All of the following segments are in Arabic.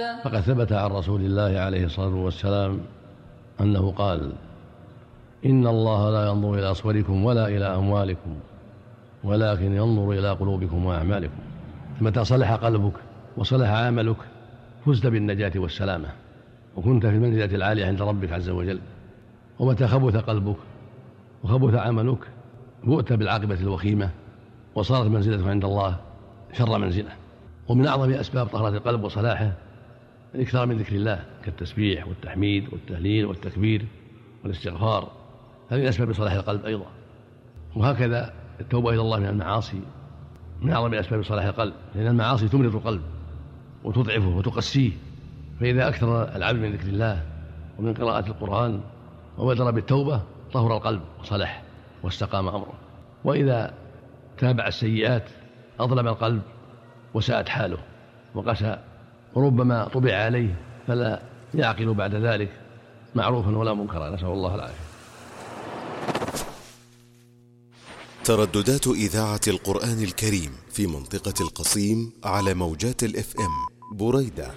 فقد ثبت عن رسول الله عليه الصلاة والسلام أنه قال: إن الله لا ينظر إلى صوركم ولا إلى أموالكم ولكن ينظر إلى قلوبكم وأعمالكم. فمتى صلح قلبك وصلح عملك فزت بالنجاة والسلامة وكنت في المنزلة العالية عند ربك عز وجل. ومتى خبث قلبك وخبث عملك بؤت بالعاقبة الوخيمة وصارت منزلته عند الله شر منزلة. ومن أعظم أسباب طهارة القلب وصلاحه الإكثار من ذكر الله كالتسبيح والتحميد والتهليل والتكبير والاستغفار، هذه من أسباب صلاح القلب أيضا. وهكذا التوبة إلى الله من المعاصي من أعظم أسباب صلاح القلب، لأن المعاصي تمرض القلب وتضعفه وتقسيه، فإذا أكثر العبد من ذكر الله ومن قراءة القرآن وبادر بالتوبة طهر القلب وصلح واستقام أمره. وإذا تابع السيئات أظلم القلب وساءت حاله وقسى، وربما طبع عليه فلا يعقل بعد ذلك معروفا ولا منكرا، نسأل الله العافية. ترددات إذاعة القرآن الكريم في منطقة القصيم على موجات الإف إم: بريدة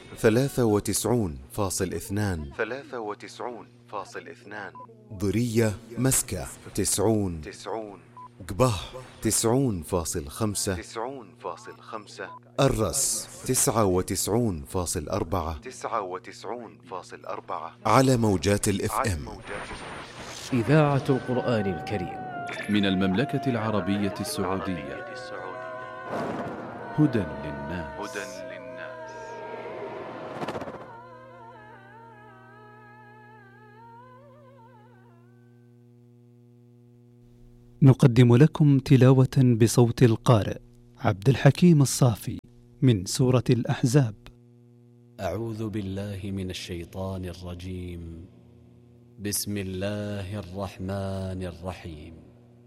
93.2، ضرية مسكة 90، قبه 90.5، الرس 99.4 على موجات الإف إم. إذاعة القرآن الكريم من المملكة العربية السعودية. هدى للناس. نقدم لكم تلاوة بصوت القارئ عبد الحكيم الصافي من سورة الأحزاب. أعوذ بالله من الشيطان الرجيم. بسم الله الرحمن الرحيم.